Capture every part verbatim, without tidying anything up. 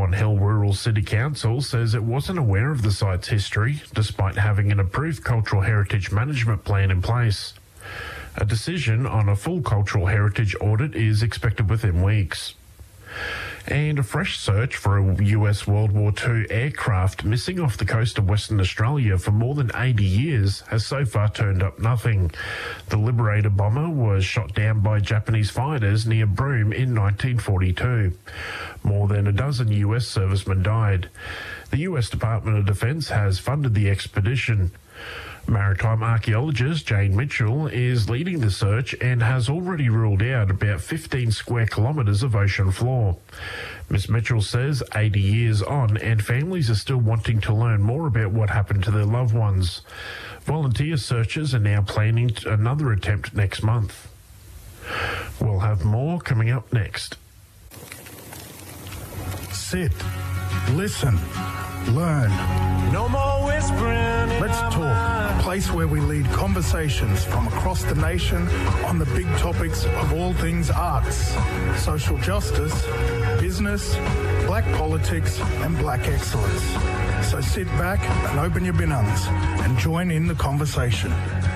Swan Hill Rural City Council says it wasn't aware of the site's history, despite having an approved cultural heritage management plan in place. A decision on a full cultural heritage audit is expected within weeks. And a fresh search for a U S World War Two aircraft missing off the coast of Western Australia for more than eighty years has so far turned up nothing. The Liberator bomber was shot down by Japanese fighters near Broome in nineteen forty-two. More than a dozen U S servicemen died. The U S Department of Defense has funded the expedition. Maritime archaeologist Jane Mitchell is leading the search and has already ruled out about fifteen square kilometres of ocean floor. Miss Mitchell says eighty years on and families are still wanting to learn more about what happened to their loved ones. Volunteer searchers are now planning another attempt next month. We'll have more coming up next. Sit, listen, learn. No more whispering. Let's talk. A place where we lead conversations from across the nation on the big topics of all things arts, social justice, business, black politics and black excellence. So sit back and open your binungs and join in the conversation.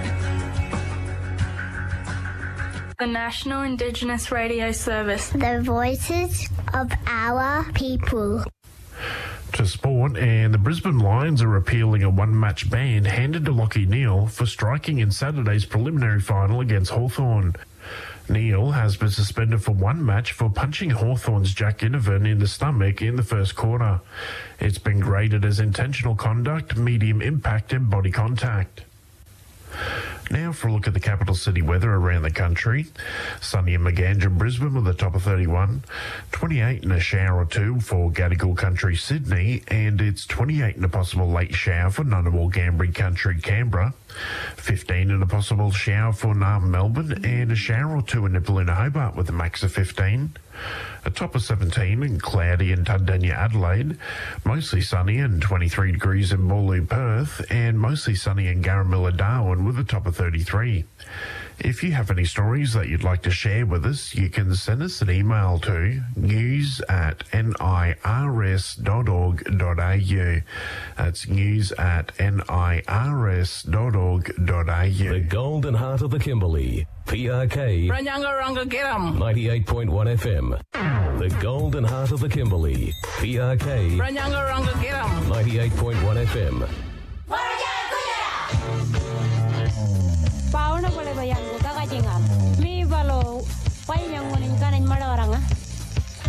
The National Indigenous Radio Service. The voices of our people. To sport, and the Brisbane Lions are appealing a one-match ban handed to Lachie Neale for striking in Saturday's preliminary final against Hawthorn. Neale has been suspended for one match for punching Hawthorn's Jack Ginnivan in the stomach in the first quarter. It's been graded as intentional conduct, medium impact and body contact. Now for a look at the capital city weather around the country. Sunny in Magandra, Brisbane with a top of thirty-one. twenty-eight and a shower or two for Gadigal Country, Sydney. And it's twenty-eight and a possible late shower for Ngunnawal, Gambri Country, Canberra. fifteen and a possible shower for Naarm, Melbourne. And a shower or two in Nipaluna, Hobart with a max of fifteen. A top of seventeen and cloudy in Tundanya, Adelaide. Mostly sunny and twenty-three degrees in Mooloo, Perth. And mostly sunny in Garramilla, Darwin with a top of thirty-three. If you have any stories that you'd like to share with us, you can send us an email to news at nirs dot org dot a u. That's news at nirs dot org dot a u. The Golden Heart of the Kimberley. P R K ninety-eight point one F M. The Golden Heart of the Kimberley. P R K ninety-eight point one F M.